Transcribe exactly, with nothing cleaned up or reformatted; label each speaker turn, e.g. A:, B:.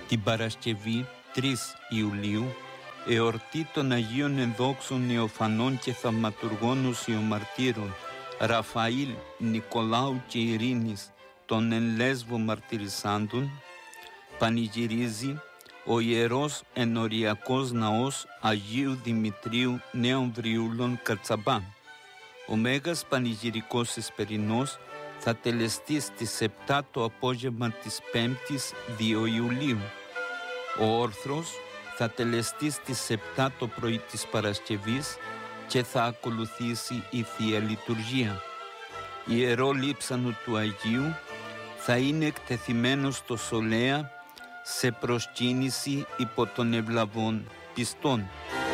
A: Την Παρασκευή τρεις Ιουλίου, εορτή των Αγίων Ενδόξων Νεοφανών και Θαυματουργών Ουσιομαρτύρων Ραφαήλ, Νικολάου και Ειρήνης των εν Λέσβο μαρτυρισάντων, πανηγυρίζει ο Ιερός Ενοριακός Ναός Αγίου Δημητρίου Νέων Βριούλων Καρτσαμπά. Ο Μέγας Πανηγυρικός Εσπερινός θα τελεστεί στις επτά το απόγευμα της πέμπτης δύο Ιουλίου. Ο όρθρος θα τελεστεί στις επτά το πρωί της Παρασκευής και θα ακολουθήσει η Θεία Λειτουργία. Ιερό λείψανο του Αγίου θα είναι εκτεθειμένο στο Σολέα σε προσκύνηση υπό των ευλαβών πιστών.